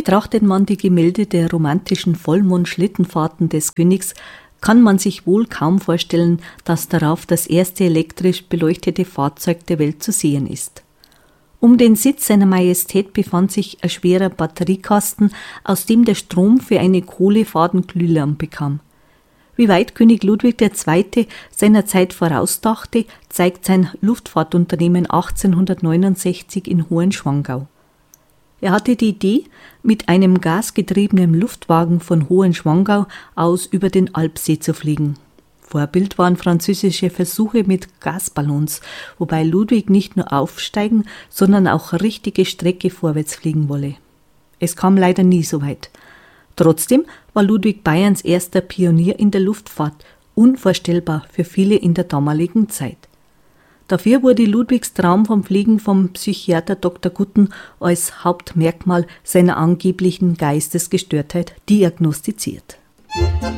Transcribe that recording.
Betrachtet man die Gemälde der romantischen Vollmond-Schlittenfahrten des Königs, kann man sich wohl kaum vorstellen, dass darauf das erste elektrisch beleuchtete Fahrzeug der Welt zu sehen ist. Um den Sitz seiner Majestät befand sich ein schwerer Batteriekasten, aus dem der Strom für eine Kohlefadenglühlampe kam. Wie weit König Ludwig II. Seiner Zeit vorausdachte, zeigt sein Luftfahrtunternehmen 1869 in Hohenschwangau. Er hatte die Idee, mit einem gasgetriebenen Luftwagen von Hohenschwangau aus über den Alpsee zu fliegen. Vorbild waren französische Versuche mit Gasballons, wobei Ludwig nicht nur aufsteigen, sondern auch richtige Strecke vorwärts fliegen wolle. Es kam leider nie so weit. Trotzdem war Ludwig Bayerns erster Pionier in der Luftfahrt, unvorstellbar für viele in der damaligen Zeit. Dafür wurde Ludwigs Traum vom Fliegen vom Psychiater Dr. Gutten als Hauptmerkmal seiner angeblichen Geistesgestörtheit diagnostiziert.